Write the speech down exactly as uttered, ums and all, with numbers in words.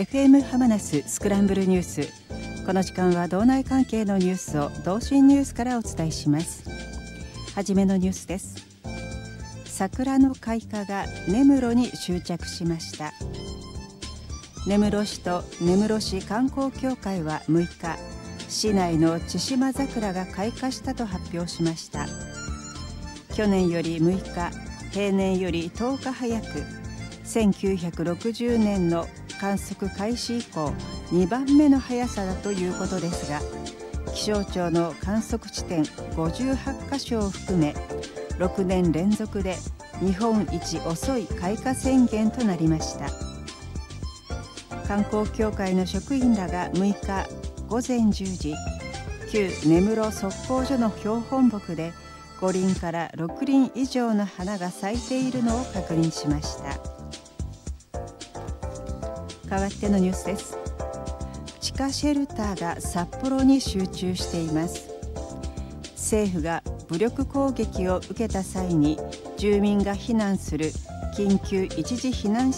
エフエム ハマナススクランブルニュース。この時間は道内関係のニュースを同心ニュースからお伝えします。はじめのニュースです。桜の開花が根室に終着しました。根室市と根室市観光協会はむいか、市内の千島桜が開花したと発表しました。去年よりむいか、平年よりとおか早く、せんきゅうひゃくろくじゅうねんの観測開始以降にばんめの速さだということですが、気象庁の観測地点ごじゅうはちかしょを含めろくねん連続で日本一遅い開花宣言となりました。観光協会の職員らがむいかごぜんじゅうじ、旧根室測候所の標本木でごりんからろくりん以上の花が咲いているのを確認しました。代わってのニュースです。地下シェルターが札幌に集中しています。政府が武力攻撃を受けた際に住民が避難する緊急一時避難施